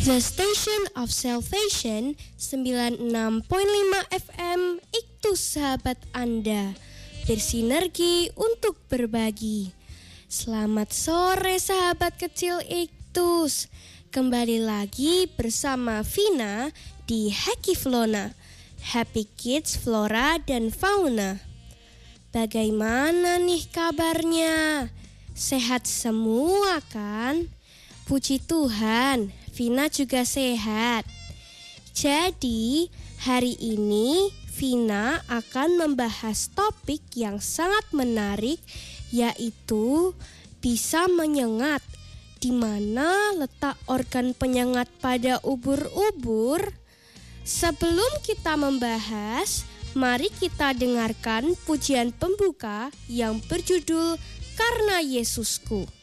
The Station of Salvation 96.5 FM Iktus sahabat Anda, bersinergi untuk berbagi. Selamat sore sahabat kecil Iktus. Kembali lagi bersama Vina di Hakiflona, Happy Kids Flora dan Fauna. Bagaimana nih kabarnya? Sehat semua kan? Puji Tuhan, Vina juga sehat. Jadi, hari ini Vina akan membahas topik yang sangat menarik, yaitu bisa menyengat. Di mana letak organ penyengat pada ubur-ubur? Sebelum kita membahas, mari kita dengarkan pujian pembuka yang berjudul Karena Yesusku.